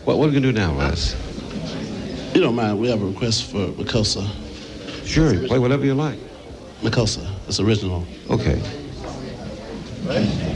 What are we going to do now, Les? You don't mind, we have a request for Makosa. Sure, you play whatever you like. Makosa, it's original. Okay. Right.